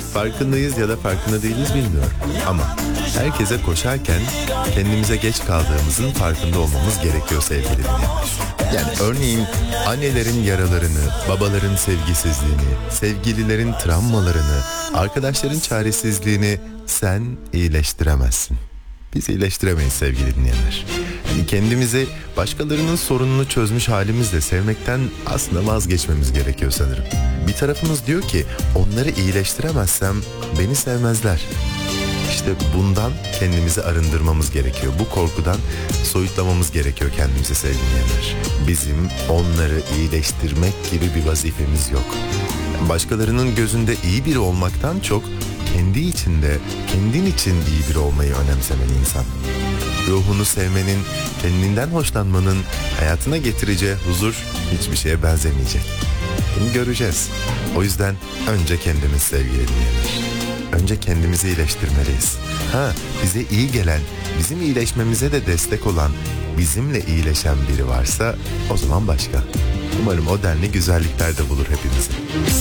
Farkındayız ya da farkında değiliz bilmiyorum. Ama herkese koşarken kendimize geç kaldığımızın farkında olmamız gerekiyor sevgili dinleyenler. Yani örneğin annelerin yaralarını, babaların sevgisizliğini, sevgililerin travmalarını, arkadaşların çaresizliğini sen iyileştiremezsin. Biz iyileştiremeyiz sevgili dinleyenler. Yani kendimizi başkalarının sorununu çözmüş halimizle sevmekten aslında vazgeçmemiz gerekiyor sanırım. Bir tarafımız diyor ki onları iyileştiremezsem beni sevmezler. İşte bundan kendimizi arındırmamız gerekiyor. Bu korkudan soyutlamamız gerekiyor kendimizi sevgili dinleyenler. Bizim onları iyileştirmek gibi bir vazifemiz yok. Başkalarının gözünde iyi biri olmaktan çok kendi içinde, kendin için iyi biri olmayı önemsemeli insan. Ruhunu sevmenin, kendinden hoşlanmanın hayatına getireceği huzur hiçbir şeye benzemeyecek. Bunu göreceğiz. O yüzden önce kendimiz sevgili dinleyenler. Önce kendimizi iyileştirmeliyiz. Bize iyi gelen, bizim iyileşmemize de destek olan, bizimle iyileşen biri varsa o zaman başka. Umarım o denli güzellikler de bulur hepimizi.